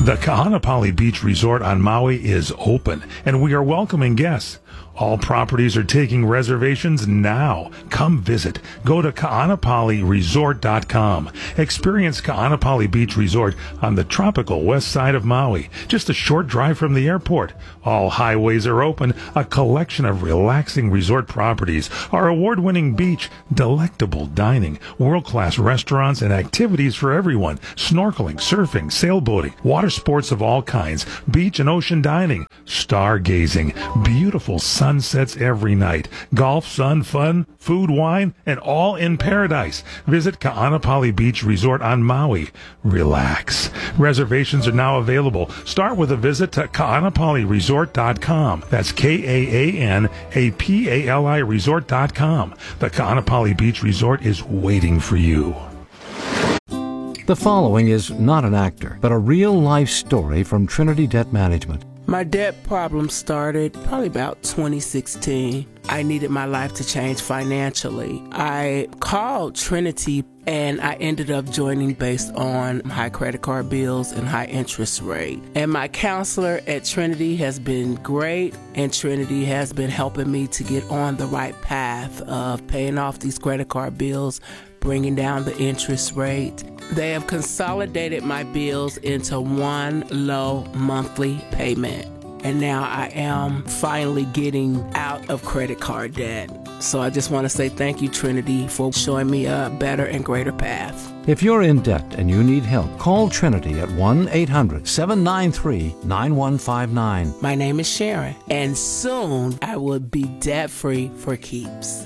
The Kahanapali Beach Resort on Maui is open, and we are welcoming guests. All properties are taking reservations now. Come visit. Go to kahanapaliresort.com. Experience Kahanapali Beach Resort on the tropical west side of Maui, just a short drive from the airport. All highways are open, a collection of relaxing resort properties, our award-winning beach, delectable dining, world-class restaurants, and activities for everyone. Snorkeling, surfing, sailboating, water sports of all kinds, beach and ocean dining, stargazing, beautiful sunsets every night, golf, sun, fun, food, wine, and all in paradise. Visit Kahanapali Beach Resort on Maui. Relax. Reservations are now available. Start with a visit to kahanapaliresort.com. That's Kahanapali resort.com. The Kahanapali Beach Resort is waiting for you. The following is not an actor, but a real-life story from Trinity Debt Management. My debt problem started probably about 2016. I needed my life to change financially. I called Trinity and I ended up joining based on high credit card bills and high interest rate. And my counselor at Trinity has been great, and Trinity has been helping me to get on the right path of paying off these credit card bills, bringing down the interest rate. They have consolidated my bills into one low monthly payment. And now I am finally getting out of credit card debt. So I just want to say thank you, Trinity, for showing me a better and greater path. If you're in debt and you need help, call Trinity at 1-800-793-9159. My name is Sharon, and soon I will be debt-free for keeps.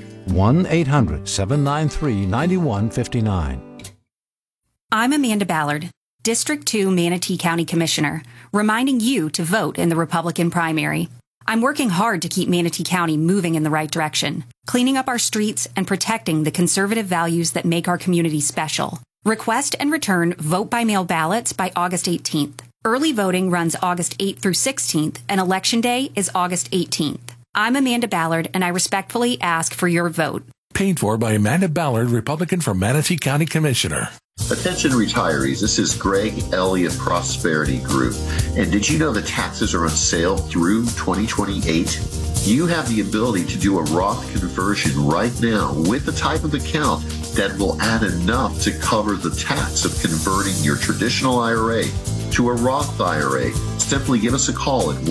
1-800-793-9159. I'm Amanda Ballard, District 2 Manatee County Commissioner, reminding you to vote in the Republican primary. I'm working hard to keep Manatee County moving in the right direction, cleaning up our streets and protecting the conservative values that make our community special. Request and return vote-by-mail ballots by August 18th. Early voting runs August 8th through 16th, and Election Day is August 18th. I'm Amanda Ballard, and I respectfully ask for your vote. Paid for by Amanda Ballard, Republican for Manatee County Commissioner. Attention retirees, this is Greg Elliott Prosperity Group. And did you know the taxes are on sale through 2028? You have the ability to do a Roth conversion right now with the type of account that will add enough to cover the tax of converting your traditional IRA to a Roth IRA. Simply give us a call at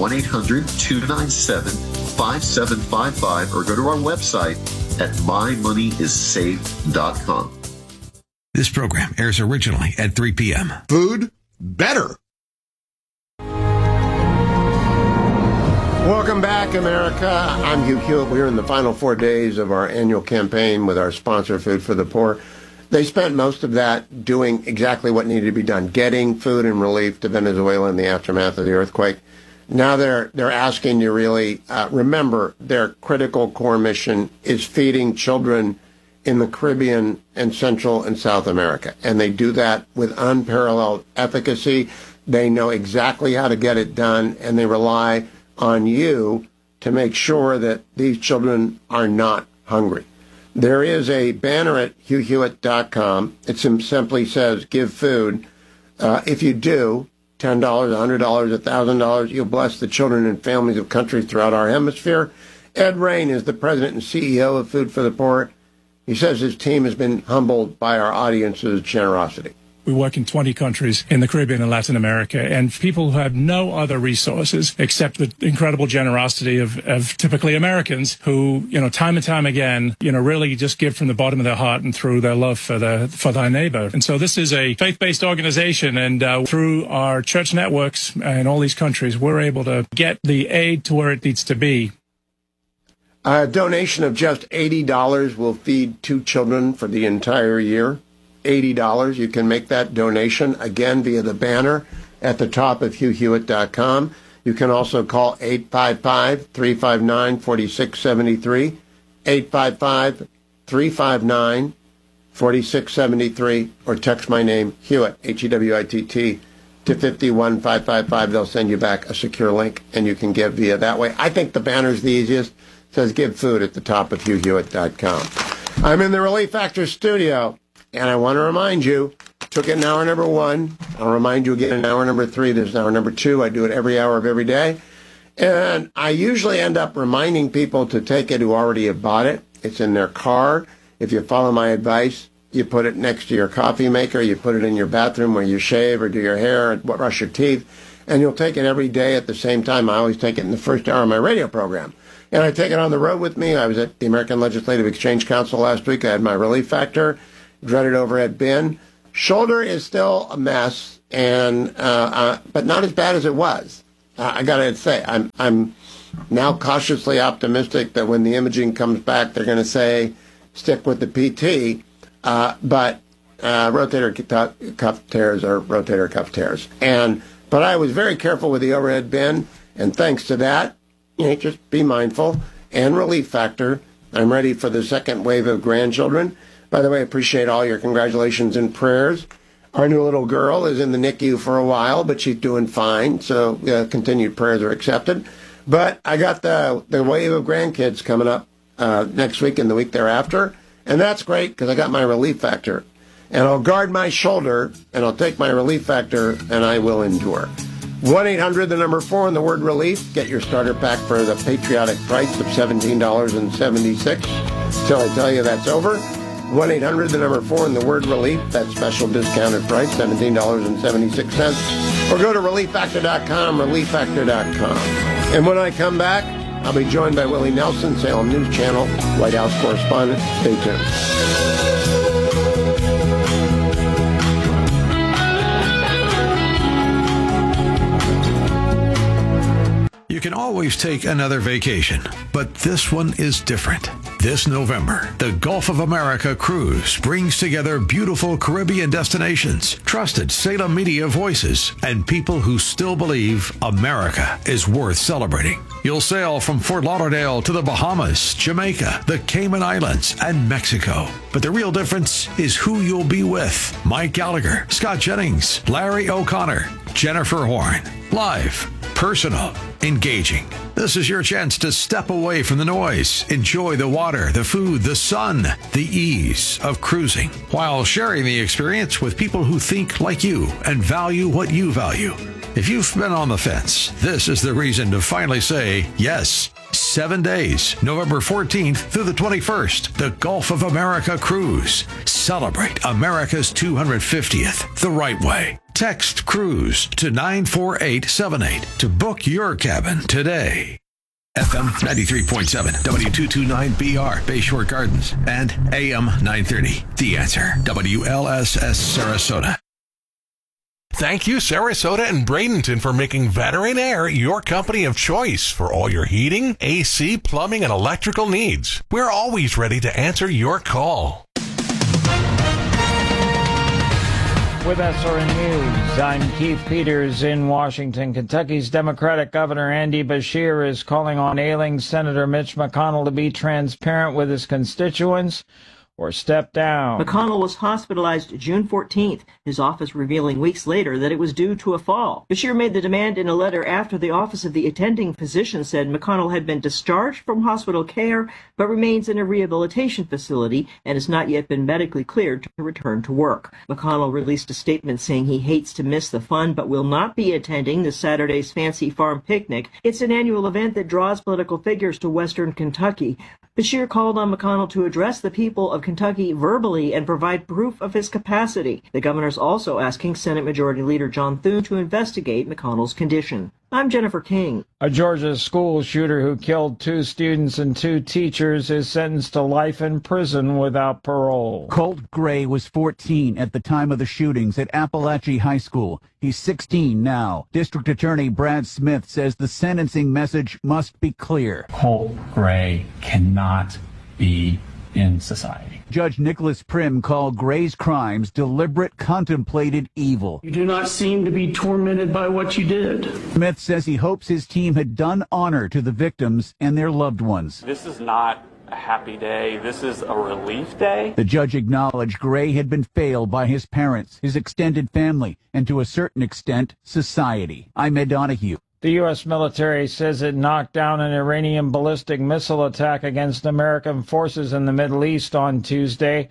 1-800-297-5755 or go to our website at mymoneyissafe.com. This program airs originally at 3 p.m. Food better. Welcome back, America. I'm Hugh Hewitt. We're in the final 4 days of our annual campaign with our sponsor, Food for the Poor. They spent most of that doing exactly what needed to be done, getting food and relief to Venezuela in the aftermath of the earthquake. Now they're asking you really remember their critical core mission is feeding children in the Caribbean and Central and South America. And they do that with unparalleled efficacy. They know exactly how to get it done, and they rely on you to make sure that these children are not hungry. There is a banner at HughHewitt.com. It simply says, give food. If you do, $10, $100, $1,000, you'll bless the children and families of countries throughout our hemisphere. Ed Rain is the president and CEO of Food for the Poor. He says his team has been humbled by our audience's generosity. We work in 20 countries in the Caribbean and Latin America, and people who have no other resources except the incredible generosity of typically Americans who, time and time again, really just give from the bottom of their heart and through their love for their neighbor. And so this is a faith-based organization, and through our church networks in all these countries, we're able to get the aid to where it needs to be. A donation of just $80 will feed 2 children for the entire year. $80. You can make that donation, again, via the banner at the top of HughHewitt.com. You can also call 855-359-4673, 855-359-4673, or text my name, Hewitt, Hewitt, to 51555. They'll send you back a secure link, and you can give via that way. I think the banner's the easiest. It says give food at the top of HughHewitt.com. I'm in the Relief Factor studio, and I want to remind you, Took it in hour number 1. I'll remind you again in hour number 3. There's hour number 2. I do it every hour of every day. And I usually end up reminding people to take it who already have bought it. It's in their car. If you follow my advice, you put it next to your coffee maker. You put it in your bathroom where you shave or do your hair or brush your teeth. And you'll take it every day at the same time. I always take it in the first hour of my radio program. And I take it on the road with me. I was at the American Legislative Exchange Council last week. I had my Relief Factor, dreaded overhead bin. Shoulder is still a mess, and but not as bad as it was. I got to say, I'm now cautiously optimistic that when the imaging comes back, they're going to say stick with the PT, but rotator cuff tears are rotator cuff tears. But I was very careful with the overhead bin, and thanks to that, just be mindful. And Relief Factor, I'm ready for the second wave of grandchildren. By the way, I appreciate all your congratulations and prayers. Our new little girl is in the NICU for a while, but she's doing fine, so continued prayers are accepted. But I got the wave of grandkids coming up next week and the week thereafter, and that's great because I got my Relief Factor. And I'll guard my shoulder, and I'll take my Relief Factor, and I will endure. 1-800, the number 4, and the word relief. Get your starter pack for the patriotic price of $17.76. Till I tell you that's over. 1-800, the number 4, and the word relief. That special discounted price, $17.76. Or go to relieffactor.com, relieffactor.com. And when I come back, I'll be joined by Willie Nelson, Salem News Channel, White House correspondent. Stay tuned. You can always take another vacation, but this one is different. This November, the Gulf of America Cruise brings together beautiful Caribbean destinations, trusted Salem media voices, and people who still believe America is worth celebrating. You'll sail from Fort Lauderdale to the Bahamas, Jamaica, the Cayman Islands, and Mexico. But the real difference is who you'll be with. Mike Gallagher, Scott Jennings, Larry O'Connor, Jennifer Horn. Live, personal, engaging. This is your chance to step away from the noise, enjoy the water, the food, the sun, the ease of cruising, while sharing the experience with people who think like you and value what you value. If you've been on the fence, this is the reason to finally say yes. 7 days, November 14th through the 21st, the Gulf of America Cruise. Celebrate America's 250th the right way. Text CRUISE to 94878 to book your cabin today. FM 93.7, W229BR, Bayshore Gardens, and AM 930. The Answer, WLSS Sarasota. Thank you, Sarasota and Bradenton, for making Veteran Air your company of choice for all your heating, AC, plumbing, and electrical needs. We're always ready to answer your call. With SRN News, I'm Keith Peters in Washington. Kentucky's Democratic Governor Andy Beshear is calling on ailing Senator Mitch McConnell to be transparent with his constituents or step down. McConnell was hospitalized June 14th, his office revealing weeks later that it was due to a fall. Beshear made the demand in a letter after the Office of the Attending Physician said McConnell had been discharged from hospital care but remains in a rehabilitation facility and has not yet been medically cleared to return to work. McConnell released a statement saying he hates to miss the fun but will not be attending this Saturday's Fancy Farm Picnic. It's an annual event that draws political figures to Western Kentucky. Beshear called on McConnell to address the people of Kentucky verbally and provide proof of his capacity. The governor's also asking Senate Majority Leader John Thune to investigate McConnell's condition. I'm Jennifer King. A Georgia school shooter who killed 2 students and 2 teachers is sentenced to life in prison without parole. Colt Gray was 14 at the time of the shootings at Appalachia High School. He's 16 now. District Attorney Brad Smith says the sentencing message must be clear. Colt Gray cannot be in society. Judge Nicholas Prim called Gray's crimes deliberate, contemplated evil. You do not seem to be tormented by what you did. Smith says he hopes his team had done honor to the victims and their loved ones. This is not a happy day. This is a relief day. The judge acknowledged Gray had been failed by his parents, his extended family, and to a certain extent, society. I'm Ed Donahue. The U.S. military says it knocked down an Iranian ballistic missile attack against American forces in the Middle East on Tuesday.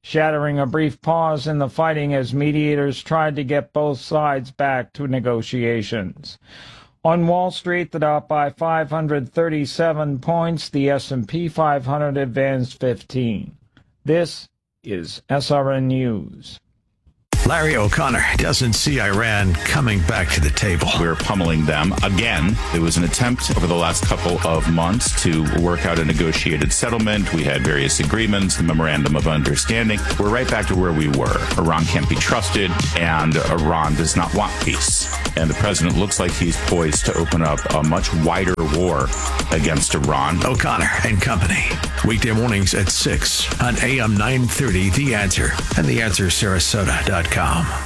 shattering a brief pause in the fighting as mediators tried to get both sides back to negotiations. On Wall Street, the Dow by 537 points, the S&P 500 advanced 15. This is SRN News. Larry O'Connor doesn't see Iran coming back to the table. We're pummeling them again. There was an attempt over the last couple of months to work out a negotiated settlement. We had various agreements, the memorandum of understanding. We're right back to where we were. Iran can't be trusted, and Iran does not want peace. And the president looks like he's poised to open up a much wider war against Iran. O'Connor and Company. Weekday mornings at 6 on AM 930, The Answer, and TheAnswerSarasota.com.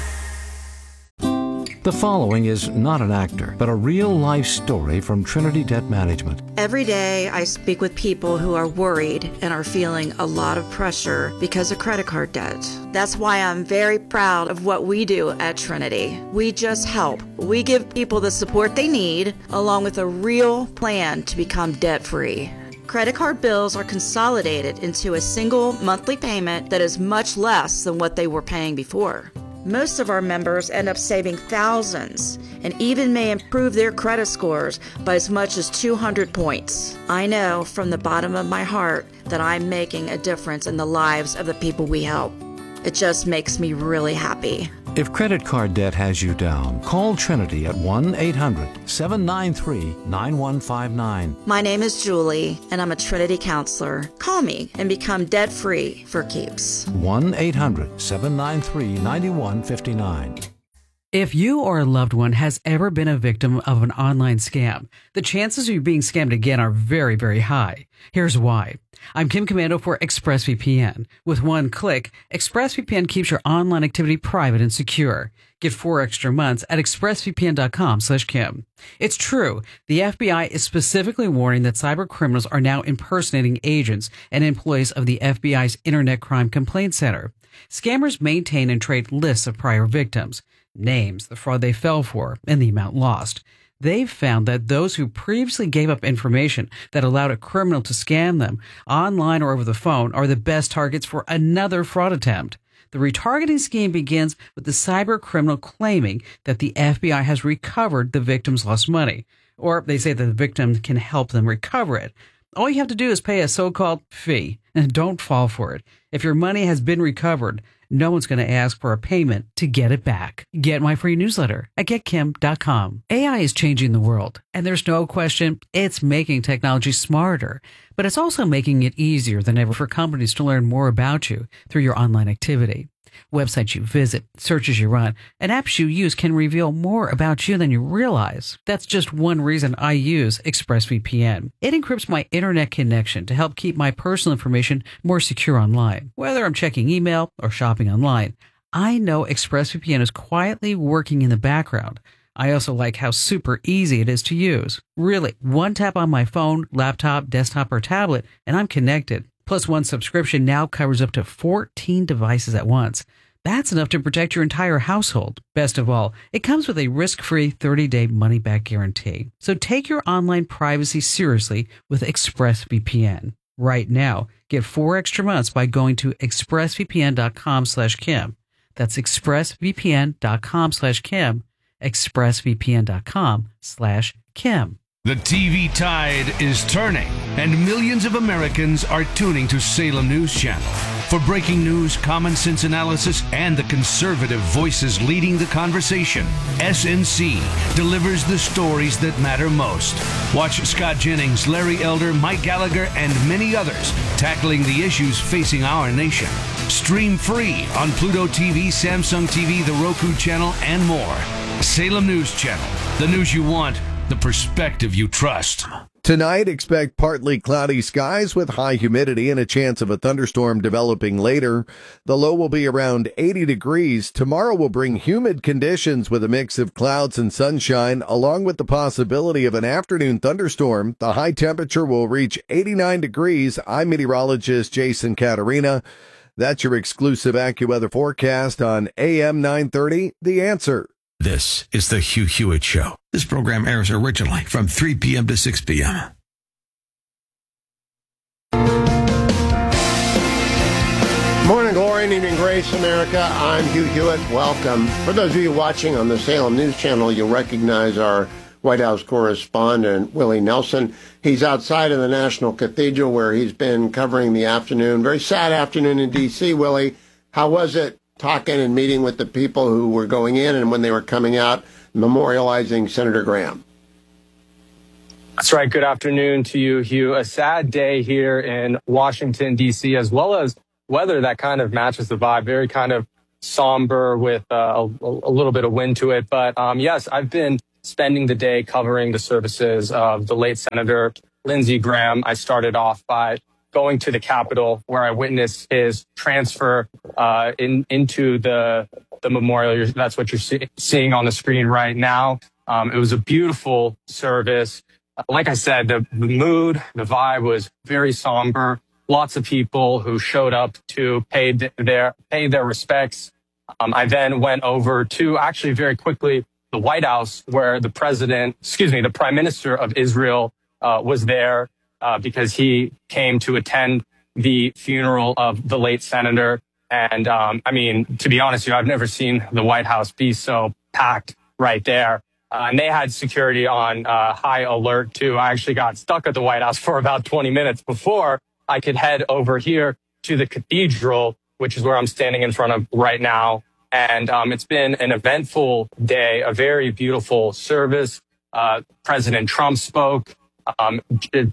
The following is not an actor, but a real-life story from Trinity Debt Management. Every day I speak with people who are worried and are feeling a lot of pressure because of credit card debt. That's why I'm very proud of what we do at Trinity. We just help. We give people the support they need, along with a real plan to become debt-free. Credit card bills are consolidated into a single monthly payment that is much less than what they were paying before. Most of our members end up saving thousands and even may improve their credit scores by as much as 200 points. I know from the bottom of my heart that I'm making a difference in the lives of the people we help. It just makes me really happy. If credit card debt has you down, call Trinity at 1-800-793-9159. My name is Julie, and I'm a Trinity counselor. Call me and become debt-free for keeps. 1-800-793-9159. If you or a loved one has ever been a victim of an online scam, the chances of you being scammed again are very, very high. Here's why. I'm Kim Commando for ExpressVPN. With one click, ExpressVPN keeps your online activity private and secure. Get 4 extra months at expressvpn.com/Kim. It's true. The FBI is specifically warning that cyber criminals are now impersonating agents and employees of the FBI's Internet Crime Complaint Center. Scammers maintain and trade lists of prior victims, names, the fraud they fell for, and the amount lost. They've found that those who previously gave up information that allowed a criminal to scam them online or over the phone are the best targets for another fraud attempt. The retargeting scheme begins with the cyber criminal claiming that the FBI has recovered the victim's lost money, or they say that the victim can help them recover it. All you have to do is pay a so-called fee, and don't fall for it. If your money has been recovered, no one's going to ask for a payment to get it back. Get my free newsletter at getkim.com. AI is changing the world, and there's no question it's making technology smarter, but it's also making it easier than ever for companies to learn more about you through your online activity. Websites you visit, searches you run, and apps you use can reveal more about you than you realize. That's just one reason I use ExpressVPN. It encrypts my internet connection to help keep my personal information more secure online. Whether I'm checking email or shopping online, I know ExpressVPN is quietly working in the background. I also like how super easy it is to use. Really, one tap on my phone, laptop, desktop, or tablet, and I'm connected. Plus, one subscription now covers up to 14 devices at once. That's enough to protect your entire household. Best of all, it comes with a risk-free 30-day money-back guarantee. So take your online privacy seriously with ExpressVPN. Right now, get 4 extra months by going to expressvpn.com/Kim. That's expressvpn.com/Kim. expressvpn.com/Kim. The TV tide is turning, and millions of Americans are tuning to Salem News Channel. For breaking news, common sense analysis, and the conservative voices leading the conversation, SNC delivers the stories that matter most. Watch Scott Jennings, Larry Elder, Mike Gallagher, and many others tackling the issues facing our nation. Stream free on Pluto TV, Samsung TV, the Roku channel, and more. Salem News Channel, the news you want, the perspective you trust. Tonight, expect partly cloudy skies with high humidity and a chance of a thunderstorm developing later. The low will be around 80 degrees. Tomorrow will bring humid conditions with a mix of clouds and sunshine, along with the possibility of an afternoon thunderstorm. The high temperature will reach 89 degrees. I'm meteorologist Jason Caterina. That's your exclusive AccuWeather forecast on AM 930, The Answer. This is the Hugh Hewitt Show. This program airs originally from 3 p.m. to 6 p.m. Morning, Glory. evening, Grace America. I'm Hugh Hewitt. Welcome. For those of you watching on the Salem News Channel, you'll recognize our White House correspondent, Willie Nelson. He's outside of the National Cathedral where he's been covering the afternoon. Very sad afternoon in D.C., Willie. How was it talking and meeting with the people who were going in and when they were coming out, memorializing Senator Graham? That's right. Good afternoon to you, Hugh. A sad day here in Washington, D.C., as well as weather that kind of matches the vibe. Very kind of somber with a little bit of wind to it. But yes, I've been spending the day covering the services of the late Senator Lindsey Graham. I started off by going to the Capitol, where I witnessed his transfer into the memorial. That's what you're seeing on the screen right now. It was a beautiful service. Like I said, the mood, the vibe was very somber. Lots of people who showed up to pay their respects. I then went over to actually very quickly the White House, where the Prime Minister of Israel was there because he came to attend the funeral of the late senator. And I mean, to be honest, I've never seen the White House be so packed right there. And they had security on high alert, too. I actually got stuck at the White House for about 20 minutes before I could head over here to the cathedral, which is where I'm standing in front of right now. And it's been an eventful day, a very beautiful service. President Trump spoke, as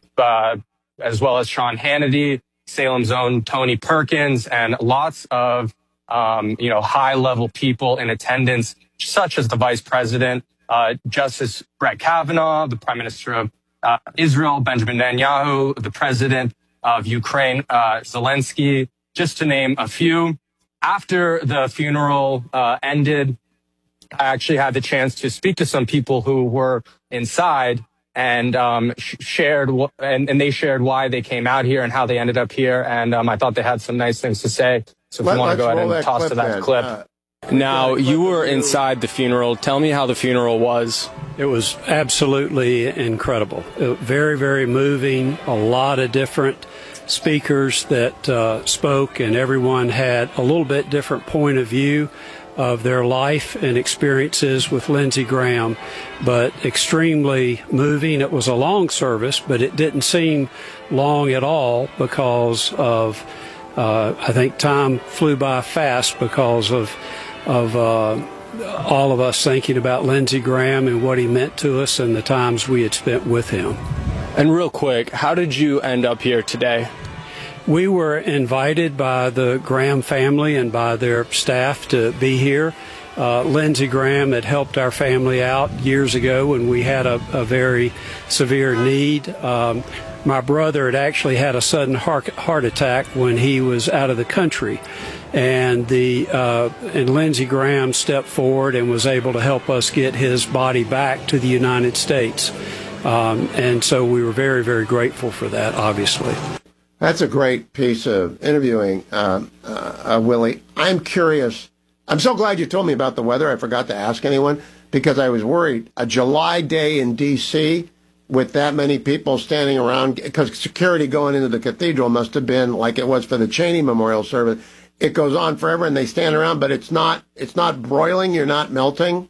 well as Sean Hannity, Salem's own Tony Perkins, and lots of, high-level people in attendance, such as the vice president, Justice Brett Kavanaugh, the Prime Minister of Israel, Benjamin Netanyahu, the President of Ukraine, Zelensky, just to name a few. After the funeral ended, I actually had the chance to speak to some people who were inside and shared they shared why they came out here and how they ended up here. And I thought they had some nice things to say. So if you want to go ahead and toss to that clip. Now, you were inside the funeral. Tell me how the funeral was. It was absolutely incredible. Very, very moving. A lot of different speakers that spoke, and everyone had a little bit different point of view of their life and experiences with Lindsey Graham, but extremely moving. It was a long service, but it didn't seem long at all because of, I think time flew by fast because of all of us thinking about Lindsey Graham and what he meant to us and the times we had spent with him. And real quick, how did you end up here today? We were invited by the Graham family and by their staff to be here. Lindsey Graham had helped our family out years ago when we had a very severe need. My brother had actually had a sudden heart attack when he was out of the country. And Lindsey Graham stepped forward and was able to help us get his body back to the United States. And so we were very, very grateful for that, obviously. That's a great piece of interviewing, Willie. I'm curious. I'm so glad you told me about the weather. I forgot to ask anyone because I was worried. A July day in D.C. with that many people standing around, because security going into the cathedral must have been like it was for the Cheney Memorial Service. It goes on forever and they stand around, but it's not broiling. You're not melting.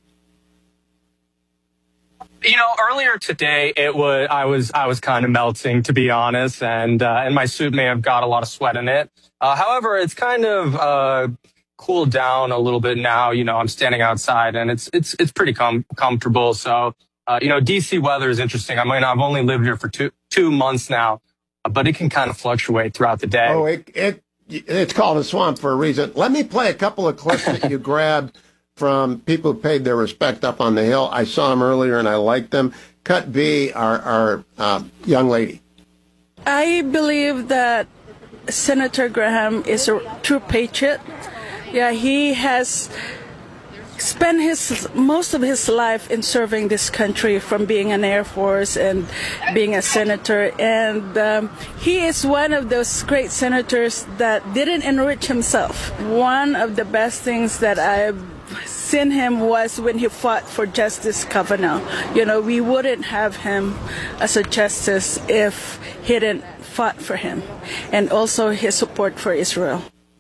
Earlier today, I was kind of melting, to be honest, and my suit may have got a lot of sweat in it. However, it's kind of cooled down a little bit now. I'm standing outside and it's pretty comfortable. So, DC weather is interesting. I mean, I've only lived here for two months now, but it can kind of fluctuate throughout the day. Oh, it's called a swamp for a reason. Let me play a couple of clips that you grabbed from people who paid their respect up on the Hill. I saw them earlier and I liked them. Cut B, our young lady. I believe that Senator Graham is a true patriot. Yeah, he has spent most of his life in serving this country, from being in Air Force and being a senator. And he is one of those great senators that didn't enrich himself. One of the best things that I've seen him was when he fought for Justice Kavanaugh. We wouldn't have him as a justice if he didn't fought for him, and also his support for Israel.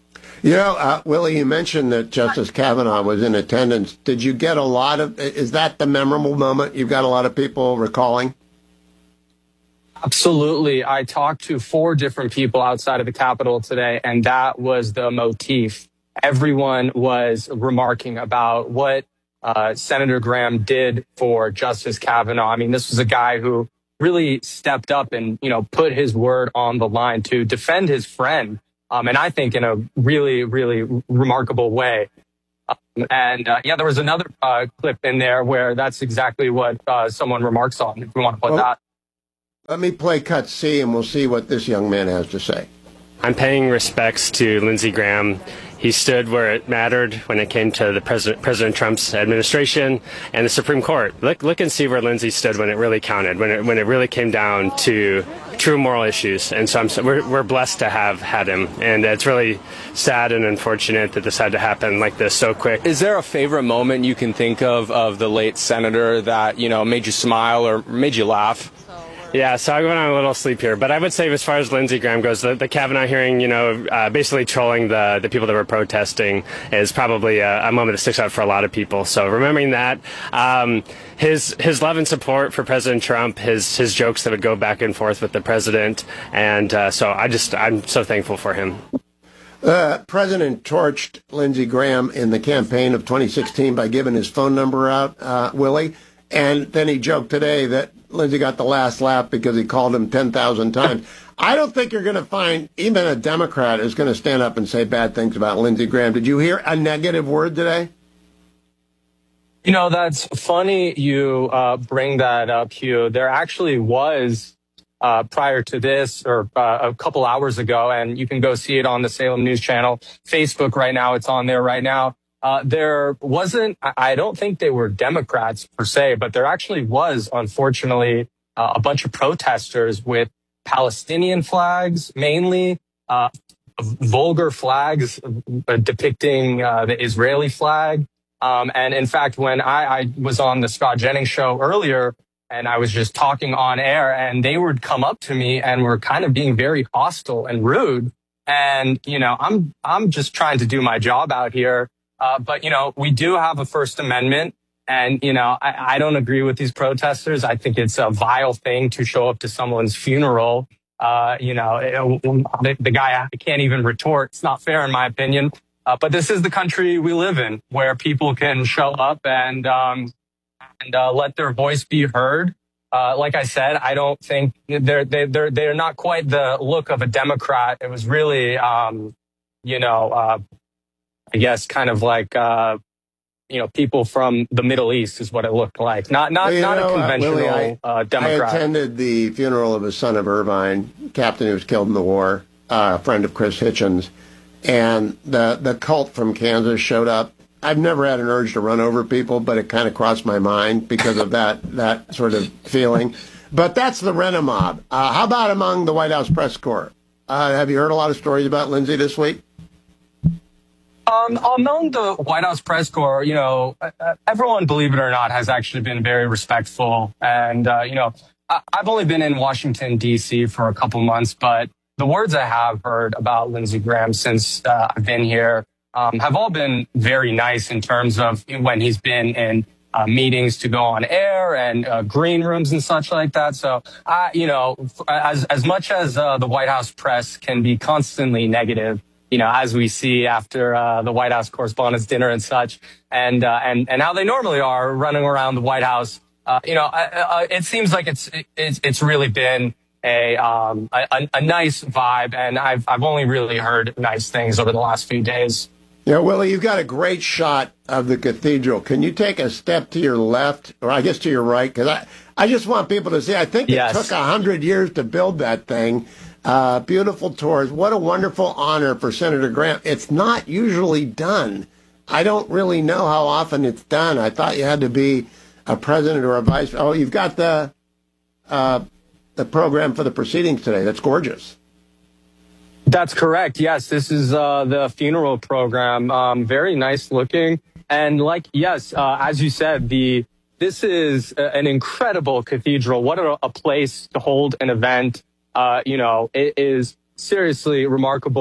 Willie, you mentioned that Justice Kavanaugh was in attendance. Did you get a lot of, is that the memorable moment you've got a lot of people recalling? Absolutely. I talked to 4 different people outside of the Capitol today, and that was the motif. Everyone was remarking about what Senator Graham did for Justice Kavanaugh. I mean, this was a guy who really stepped up and, put his word on the line to defend his friend. And I think in a really, really remarkable way. There was another clip in there where that's exactly what someone remarks on, if we want to put that. Let me play cut C, and we'll see what this young man has to say. I'm paying respects to Lindsey Graham. He stood where it mattered when it came to the President Trump's administration and the Supreme Court. Look and see where Lindsey stood when it really counted, when it really came down to true moral issues. And so we're blessed to have had him. And it's really sad and unfortunate that this had to happen like this so quick. Is there a favorite moment you can think of the late senator that, made you smile or made you laugh? Yeah, so I went on a little sleep here, but I would say as far as Lindsey Graham goes, the Kavanaugh hearing, basically trolling the people that were protesting is probably a moment that sticks out for a lot of people. So remembering that, his love and support for President Trump, his jokes that would go back and forth with the president, and so I'm so thankful for him. President torched Lindsey Graham in the campaign of 2016 by giving his phone number out, Willie, and then he joked today that Lindsey got the last laugh because he called him 10,000 times. I don't think you're going to find even a Democrat is going to stand up and say bad things about Lindsey Graham. Did you hear a negative word today? That's funny you bring that up, Hugh. There actually was, prior to this, or a couple hours ago, and you can go see it on the Salem News Channel, Facebook right now. It's on there right now. There wasn't, I don't think they were Democrats per se, but there actually was, unfortunately, a bunch of protesters with Palestinian flags, mainly vulgar flags depicting the Israeli flag. And in fact, when I was on the Scott Jennings show earlier, and I was just talking on air, and they would come up to me and were kind of being very hostile and rude. And, I'm just trying to do my job out here. But, we do have a First Amendment, and, I don't agree with these protesters. I think it's a vile thing to show up to someone's funeral. The guy can't even retort. It's not fair, in my opinion. But this is the country we live in, where people can show up and let their voice be heard. Like I said, I don't think they're not quite the look of a Democrat. It was really, I guess kind of like, people from the Middle East is what it looked like. Not a conventional Willie, Democrat. I attended the funeral of his son of Irvine, captain who was killed in the war, a friend of Chris Hitchens, and the cult from Kansas showed up. I've never had an urge to run over people, but it kind of crossed my mind because of that sort of feeling. But that's the Rena mob. How about among the White House press corps? Have you heard a lot of stories about Lindsey this week? Among the White House press corps, everyone, believe it or not, has actually been very respectful. And, I've only been in Washington, D.C. for a couple months, but the words I have heard about Lindsey Graham since I've been here have all been very nice in terms of when he's been in meetings to go on air and green rooms and such like that. So, as much as the White House press can be constantly negative, as we see after the White House Correspondents' Dinner and such, and how they normally are running around the White House, it seems like it's really been a nice vibe, and I've only really heard nice things over the last few days. Yeah, Willie, you've got a great shot of the cathedral. Can you take a step to your left, or I guess to your right? Because I just want people to see. I think it took 100 years to build that thing. Beautiful tours. What a wonderful honor for Senator Graham. It's not usually done. I don't really know how often it's done. I thought you had to be a president or a vice. Oh, you've got the program for the proceedings today. That's gorgeous. That's correct. Yes, this is the funeral program. Very nice looking. And as you said, this is an incredible cathedral. What a place to hold an event. It is seriously remarkable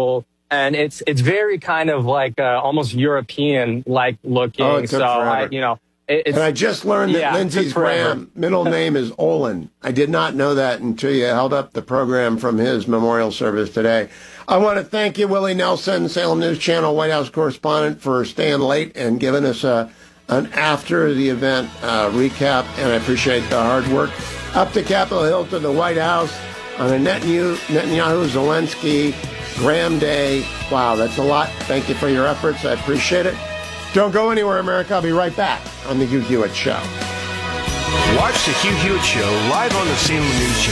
and it's very kind of like almost European-like looking. Oh, it took forever. It's, and I just learned that Lindsey Graham middle name is Olin. I did not know that until you held up the program from his memorial service today. I want to thank you, Willie Nelson, Salem News Channel White House correspondent, for staying late and giving us an after the event recap, and I appreciate the hard work. Up to Capitol Hill to the White House on a Netanyahu, Zelensky, Graham Day. Wow, that's a lot. Thank you for your efforts. I appreciate it. Don't go anywhere, America. I'll be right back on the Hugh Hewitt Show. Watch the Hugh Hewitt Show live on the Salem News Channel.